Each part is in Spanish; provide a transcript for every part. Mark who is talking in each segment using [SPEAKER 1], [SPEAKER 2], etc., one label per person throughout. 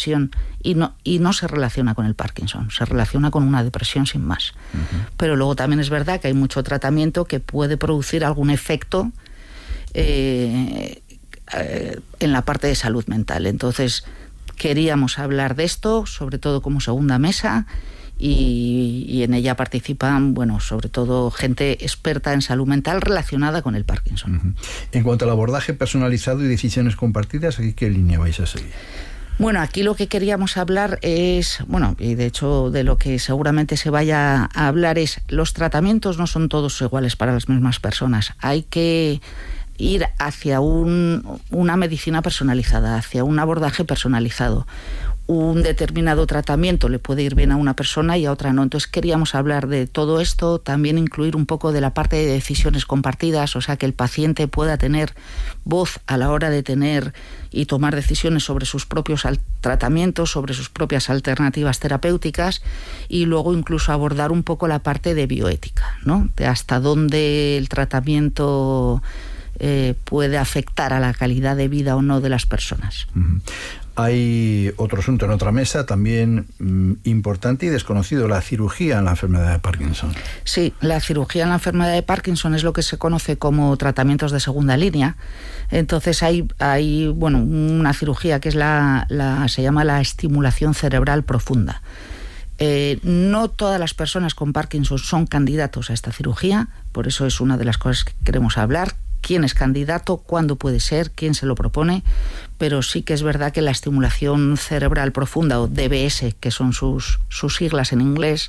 [SPEAKER 1] depresión y no se relaciona con el Parkinson, se relaciona con una depresión sin más. Pero luego también es verdad que hay mucho tratamiento que puede producir algún efecto en la parte de salud mental. Entonces queríamos hablar de esto, sobre todo como segunda mesa, y en ella participan, bueno, sobre todo gente experta en salud mental relacionada con el Parkinson.
[SPEAKER 2] En cuanto al abordaje personalizado y decisiones compartidas, ¿aquí qué línea vais a seguir?
[SPEAKER 1] Bueno, aquí lo que queríamos hablar es, bueno, y de hecho de lo que seguramente se vaya a hablar es, los tratamientos no son todos iguales para las mismas personas. Hay que ir hacia una medicina personalizada, hacia un abordaje personalizado. Un determinado tratamiento le puede ir bien a una persona y a otra no. Entonces queríamos hablar de todo esto, también incluir un poco de la parte de decisiones compartidas, o sea, que el paciente pueda tener voz a la hora de tener y tomar decisiones sobre sus propios tratamientos, sobre sus propias alternativas terapéuticas, y luego incluso abordar un poco la parte de bioética, ¿no? De hasta dónde el tratamiento puede afectar a la calidad de vida o no de las personas.
[SPEAKER 2] Hay otro asunto en otra mesa también importante y desconocido, la cirugía en la enfermedad de Parkinson. Sí, la cirugía en la enfermedad de Parkinson es lo que se conoce como tratamientos de segunda línea. Entonces hay bueno, una cirugía que es se llama la estimulación cerebral profunda. No todas las personas con Parkinson son candidatos a esta cirugía, por eso es una de las cosas que queremos hablar. Quién es candidato, cuándo puede ser, quién se lo propone, pero sí que es verdad que la estimulación cerebral profunda, o DBS, que son sus siglas en inglés,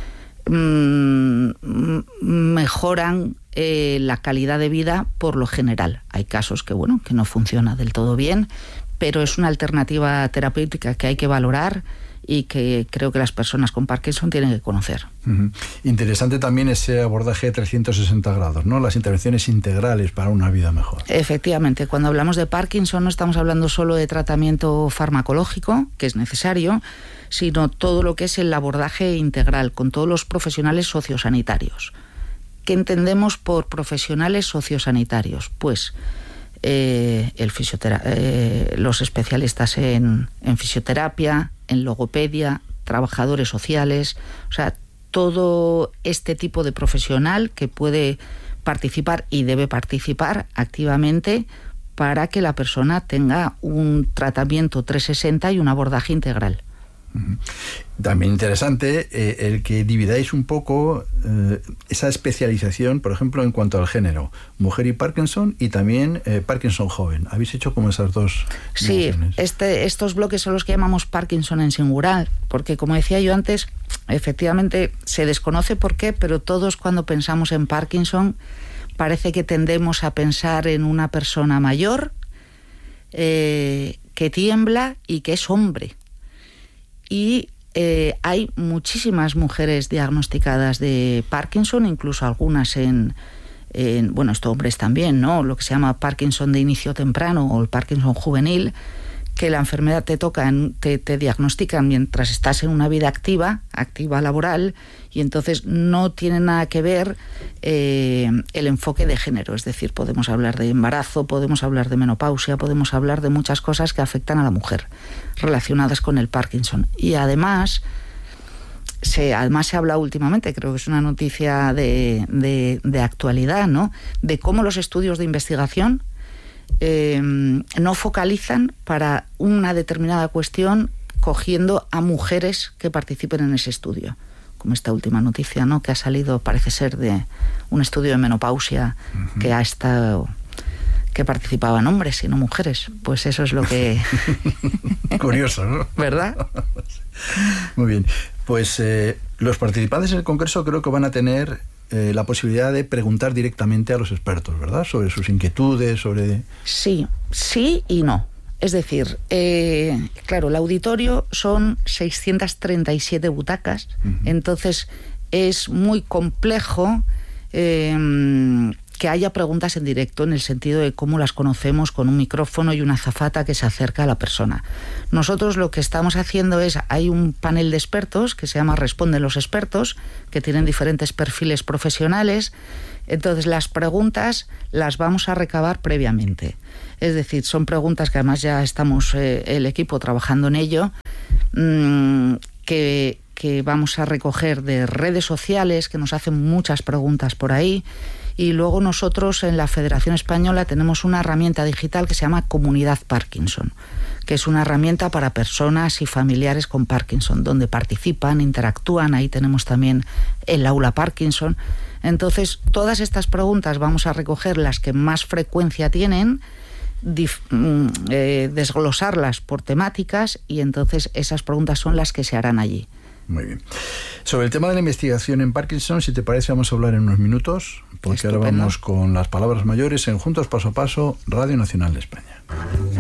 [SPEAKER 2] mejoran la calidad de vida por lo general. Hay casos que no funciona del todo bien, pero es una alternativa terapéutica que hay que valorar y que creo que las personas con Parkinson tienen que conocer. Interesante también ese abordaje de 360 grados, ¿no? Las intervenciones integrales para una vida mejor. Efectivamente, cuando hablamos de Parkinson no estamos hablando solo de tratamiento farmacológico, que es necesario, sino todo lo que es el abordaje integral con todos los profesionales sociosanitarios. ¿Qué entendemos por profesionales sociosanitarios? Pues los especialistas en fisioterapia, en logopedia, trabajadores sociales, o sea, todo este tipo de profesional que puede participar y debe participar activamente para que la persona tenga un tratamiento 360 y un abordaje integral. También interesante el que dividáis un poco esa especialización, por ejemplo, en cuanto al género, mujer y Parkinson, y también Parkinson joven. ¿Habéis hecho como esas dos divisiones? Sí, estos bloques son los que llamamos Parkinson en singular, porque como decía yo antes, efectivamente se desconoce por qué, pero todos cuando pensamos en Parkinson parece que tendemos a pensar en una persona mayor que tiembla y que es hombre. Y hay muchísimas mujeres diagnosticadas de Parkinson, incluso algunas estos hombres también, ¿no? Lo que se llama Parkinson de inicio temprano o el Parkinson juvenil, que la enfermedad te diagnostican mientras estás en una vida activa laboral, y entonces no tiene nada que ver el enfoque de género. Es decir, podemos hablar de embarazo, podemos hablar de menopausia, podemos hablar de muchas cosas que afectan a la mujer relacionadas con el Parkinson. Y además se ha hablado últimamente, creo que es una noticia de actualidad, ¿no?, de cómo los estudios de investigación no focalizan para una determinada cuestión cogiendo a mujeres que participen en ese estudio, como esta última noticia, ¿no?, que ha salido, parece ser, de un estudio de menopausia que participaban hombres y no mujeres. Pues eso es lo que... Curioso, ¿no? ¿Verdad? Muy bien. Pues los participantes en el congreso creo que van a tener la posibilidad de preguntar directamente a los expertos, ¿verdad?, sobre sus inquietudes, sobre... Sí y no. Es decir, claro, el auditorio son 637 butacas, entonces es muy complejo que haya preguntas en directo, en el sentido de cómo las conocemos con un micrófono y una azafata que se acerca a la persona. Nosotros lo que estamos haciendo hay un panel de expertos que se llama Responden los expertos, que tienen diferentes perfiles profesionales. Entonces las preguntas las vamos a recabar previamente. Es decir, son preguntas que además ya estamos el equipo trabajando en ello,
[SPEAKER 1] que vamos a recoger de redes sociales, que nos hacen muchas preguntas por ahí. Y luego nosotros en la Federación Española tenemos una herramienta digital que se llama Comunidad Parkinson, que es una herramienta para personas y familiares con Parkinson, donde participan, interactúan. Ahí tenemos también el aula Parkinson. Entonces, todas estas preguntas vamos a recoger las que más frecuencia tienen, desglosarlas por temáticas, y entonces esas preguntas son las que se harán allí.
[SPEAKER 3] Muy bien. Sobre el tema de la investigación en Parkinson, si te parece, vamos a hablar en unos minutos, porque
[SPEAKER 1] Estupendo.
[SPEAKER 3] ahora vamos con las palabras mayores en Juntos Paso a Paso, Radio Nacional de España.